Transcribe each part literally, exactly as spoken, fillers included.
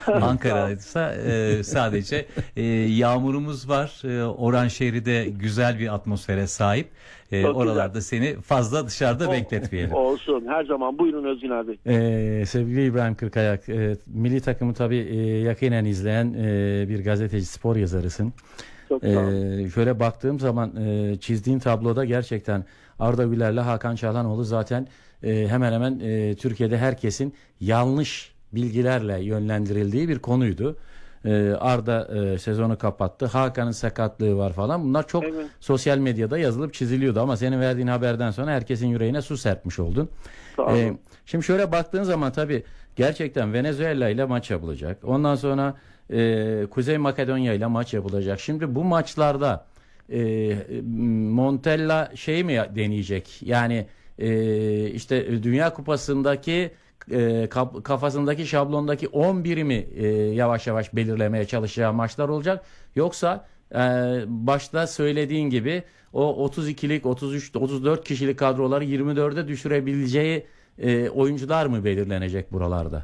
Ankara'ysa e, sadece e, yağmurumuz var. E, Oranşehir'i de güzel bir atmosfere sahip. E, Çok oralarda güzel. seni fazla dışarıda O- bekletmeyelim. Olsun. Her zaman. Buyurun Özgün abi. Ee, sevgili İbrahim Kırkayak, e, milli takımı tabii e, yakinen izleyen e, bir gazeteci, spor yazarısın. Çok sağ olun. Ee, şöyle baktığım zaman e, çizdiğin tabloda gerçekten Arda Güler'le Hakan Çalhanoğlu zaten e, hemen hemen e, Türkiye'de herkesin yanlış bilgilerle yönlendirildiği bir konuydu. Ee, Arda e, sezonu kapattı. Hakan'ın sakatlığı var falan. Bunlar çok Evet. sosyal medyada yazılıp çiziliyordu ama senin verdiğin haberden sonra herkesin yüreğine su serpmiş oldun. Sağ olun. Ee, şimdi şöyle baktığın zaman tabii gerçekten Venezuela ile maç yapılacak. Ondan sonra e, Kuzey Makedonya ile maç yapılacak. Şimdi bu maçlarda e, Montella şey mi deneyecek? Yani e, işte Dünya Kupası'ndaki e, kaf- kafasındaki şablondaki on biri mi e, yavaş yavaş belirlemeye çalışacağı maçlar olacak? Yoksa e, başta söylediğin gibi o otuz ikilik, otuz üç, otuz dört kişilik kadroları yirmi dörde düşürebileceği e, oyuncular mı belirlenecek buralarda?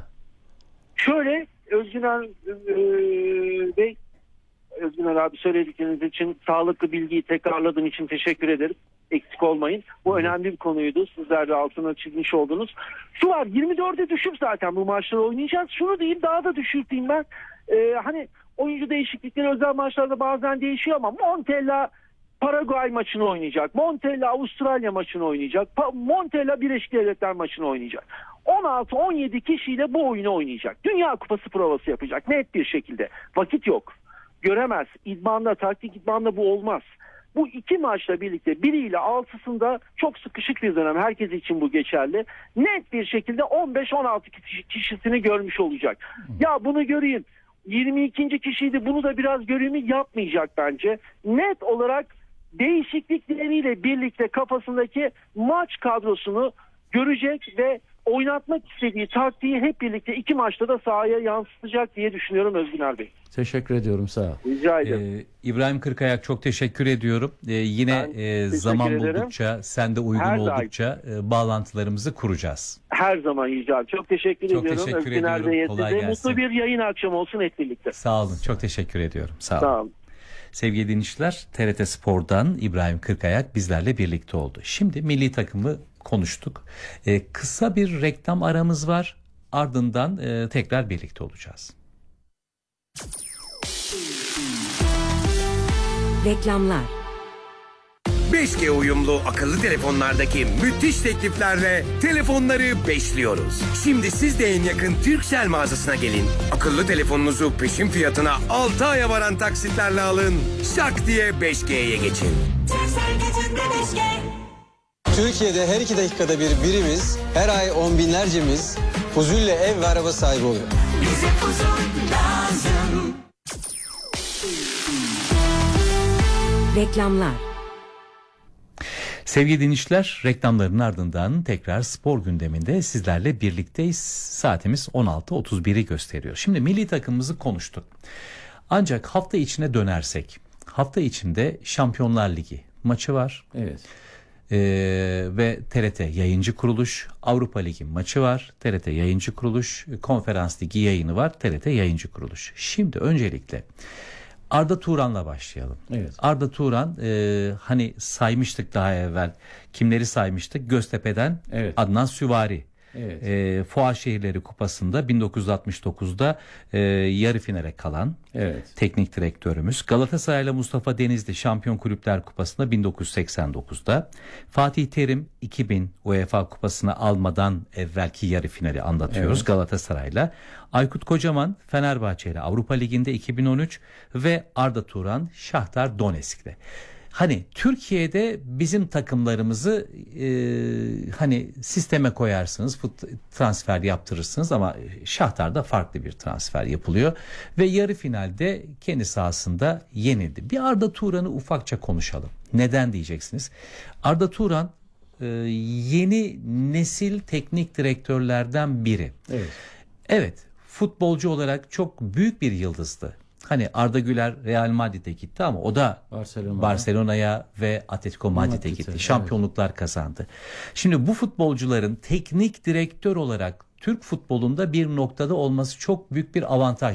Şöyle Özgün abi, e, Bey, Özgün abi söyledikleriniz için, sağlıklı bilgiyi tekrarladığım için teşekkür ederim. Eksik olmayın. Bu önemli bir konuydu. Sizler de altına çizmiş oldunuz. Şu var, yirmi dörde düşüp zaten bu maçları oynayacağız. Şunu diyeyim, daha da düşürteyim ben. Ee, hani oyuncu değişiklikleri özel maçlarda bazen değişiyor ama Montella Paraguay maçını oynayacak. Montella Avustralya maçını oynayacak. Pa- Montella Birleşik Devletler maçını oynayacak. on altı on yedi kişiyle bu oyunu oynayacak. Dünya Kupası provası yapacak net bir şekilde. Vakit yok. Göremez. İdmanla, taktik idmanla bu olmaz. Bu iki maçla birlikte biriyle altısında çok sıkışık bir dönem. Herkes için bu geçerli. Net bir şekilde on beş on altı kişi- kişisini görmüş olacak. Ya bunu göreyim, yirmi ikinci kişiydi bunu da biraz göreyim yapmayacak bence. Net olarak değişiklikleriyle birlikte kafasındaki maç kadrosunu görecek ve oynatmak istediği taktiği hep birlikte iki maçta da sahaya yansıtacak diye düşünüyorum Özgün Bey. Teşekkür ediyorum, sağ ol. Rica ederim. Ee, İbrahim Kırkayak, çok teşekkür ediyorum. Ee, yine Ben e, teşekkür zaman ederim. buldukça, sen de uygun Her daim. oldukça e, bağlantılarımızı kuracağız. Her zaman Yüce abi. Çok teşekkür Çok ediyorum. teşekkür Özgün ediyorum. Bey'e Kolay size gelsin. mutlu bir yayın akşamı olsun hep birlikte. Sağ olun. Çok teşekkür ediyorum. Sağ olun. Sağ olun. Sevgili dinleyiciler, T R T Spor'dan İbrahim Kırkayak bizlerle birlikte oldu. Şimdi milli takımı konuştuk. Ee, kısa bir reklam aramız var. Ardından e, tekrar birlikte olacağız. Reklamlar. beş G uyumlu akıllı telefonlardaki müthiş tekliflerle telefonları beşliyoruz. Şimdi siz de en yakın Turkcell mağazasına gelin. Akıllı telefonunuzu peşin fiyatına altı aya varan taksitlerle alın. Şak diye beş G'ye geçin. Türkiye'de her iki dakikada bir birimiz, her ay on binlercemiz Fuzuli'yle ev ve araba sahibi oluyor. Bize huzur lazım. Reklamlar. Sevgili dinleyiciler, reklamların ardından tekrar spor gündeminde sizlerle birlikteyiz. Saatimiz on altı otuz biri gösteriyor. Şimdi milli takımımızı konuştuk. Ancak hafta içine dönersek, hafta içinde Şampiyonlar Ligi maçı var. Evet. Ee, ve T R T Yayıncı Kuruluş, Avrupa Ligi maçı var. T R T Yayıncı Kuruluş, Konferans Ligi yayını var. T R T Yayıncı Kuruluş. Şimdi öncelikle Arda Turan'la başlayalım. Evet. Arda Turan, e, hani saymıştık daha evvel. Kimleri saymıştık? Göztepe'den Evet. Adnan Süvari. Evet. E, Fuar Şehirleri Kupası'nda bin dokuz yüz altmış dokuzda e, yarı finale kalan Evet. teknik direktörümüz. Galatasaray'la Mustafa Denizli Şampiyon Kulüpler Kupası'nda bin dokuz yüz seksen dokuzda. Fatih Terim iki bin UEFA Kupası'nı almadan evvelki yarı finali anlatıyoruz, Evet. Galatasaray'la. Aykut Kocaman Fenerbahçe ile Avrupa Ligi'nde iki bin on üç ve Arda Turan Şahtar Donetsk'te. Hani Türkiye'de bizim takımlarımızı e, hani sisteme koyarsınız, fut, transfer yaptırırsınız ama Şahtar'da farklı bir transfer yapılıyor ve yarı finalde kendi sahasında yenildi. Bir Arda Turan'ı ufakça konuşalım. Neden diyeceksiniz? Arda Turan e, yeni nesil teknik direktörlerden biri. Evet. Evet, futbolcu olarak çok büyük bir yıldızdı. Hani Arda Güler Real Madrid'e gitti ama o da Barcelona'ya. Barcelona'ya ve Atletico Madrid'e Madrid'e, gitti. evet. Şampiyonluklar kazandı. Şimdi bu futbolcuların teknik direktör olarak Türk futbolunda bir noktada olması çok büyük bir avantaj.